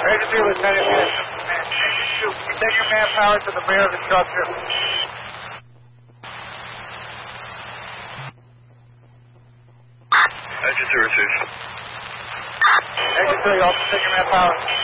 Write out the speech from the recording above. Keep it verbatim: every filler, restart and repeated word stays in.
Ready to Lieutenant. Take your manpower to the rear of the structure. Engine two, receive. Engine three, also take your manpower.